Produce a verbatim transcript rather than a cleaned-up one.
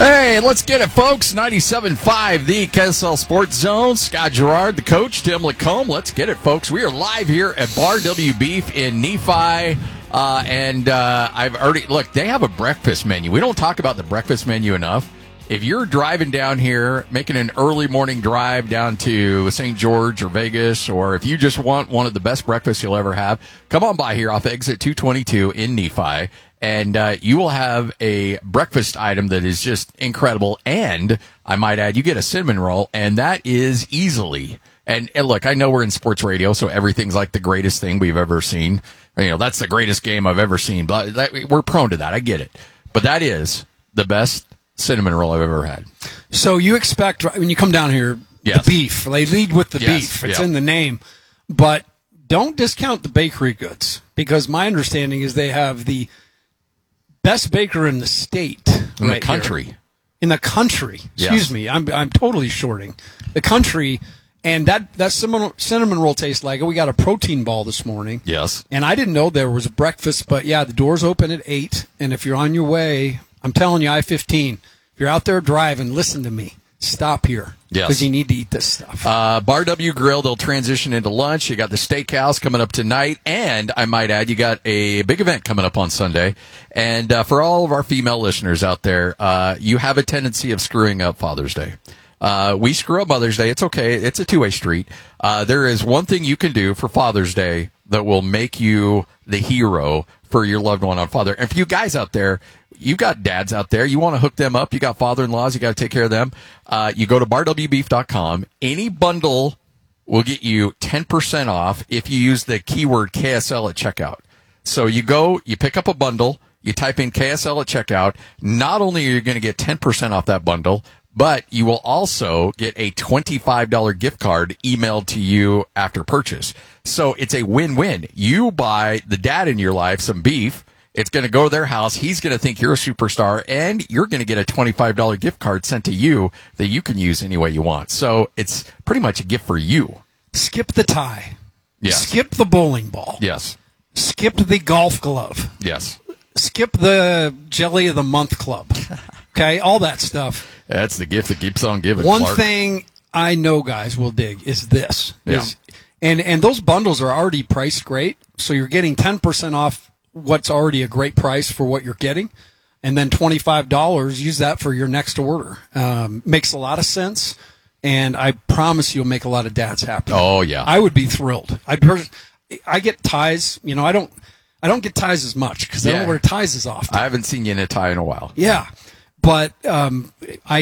Hey, let's get it, folks. ninety-seven point five, the K S L Sports Zone. Scott Gerard, the coach, Tim Lacombe. Let's get it, folks. We are live here at Bar W Beef in Nephi. Uh, and uh, I've already, look, they have a breakfast menu. We don't talk about the breakfast menu enough. If you're driving down here, making an early morning drive down to Saint George or Vegas, or if you just want one of the best breakfasts you'll ever have, come on by here off exit two twenty-two in Nephi, and uh, you will have a breakfast item that is just incredible. And I might add, you get a cinnamon roll, and that is easily. And, and look, I know we're in sports radio, so everything's like the greatest thing we've ever seen. You know, that's the greatest game I've ever seen. But that, we're prone to that. I get it. But that is the best cinnamon roll I've ever had. So you expect, when you come down here, yes. the beef. They lead with the yes. beef. It's yeah. in the name. But don't discount the bakery goods, because my understanding is they have the best baker in the state. In right the country. Here. In the country. Excuse yes. me. I'm I'm totally shorting. The country. And that, that cinnamon, cinnamon roll tastes like it. We got a protein ball this morning. Yes. And I didn't know there was a breakfast, but yeah, the doors open at eight. And if you're on your way, I'm telling you, I fifteen, if you're out there driving, listen to me. Stop here. Yes. Because you need to eat this stuff. Uh, Bar W Grill, they'll transition into lunch. You got the steakhouse coming up tonight. And I might add, you got a big event coming up on Sunday. And uh, for all of our female listeners out there, uh, you have a tendency of screwing up Father's Day. Uh, we screw up Mother's Day. It's okay. It's a two-way street. Uh, there is one thing you can do for Father's Day that will make you the hero for your loved one on Father. And for you guys out there, you got dads out there. You want to hook them up. You got father-in-laws. You got to take care of them. Uh, you go to bar w beef dot com. Any bundle will get you ten percent off if you use the keyword K S L at checkout. So you go, you pick up a bundle, you type in K S L at checkout. Not only are you going to get ten percent off that bundle, but you will also get a twenty-five dollars gift card emailed to you after purchase. So it's a win-win. You buy the dad in your life some beef. It's going to go to their house. He's going to think you're a superstar, and you're going to get a twenty-five dollars gift card sent to you that you can use any way you want. So it's pretty much a gift for you. Skip the tie. Yes. Skip the bowling ball. Yes. Skip the golf glove. Yes. Skip the Jelly of the Month Club. Okay, all that stuff. That's the gift that keeps on giving. One Clark. thing I know guys will dig is this. Yeah. Is, and, and those bundles are already priced great, so you're getting ten percent off what's already a great price for what you're getting, and then twenty-five dollars, use that for your next order. Um, makes a lot of sense, and I promise you'll make a lot of dads happy. Oh, yeah. I would be thrilled. I'd pers- I get ties. You know, I don't I don't get ties as much because I Yeah. don't wear ties as often. I haven't seen you in a tie in a while. Yeah. But um, I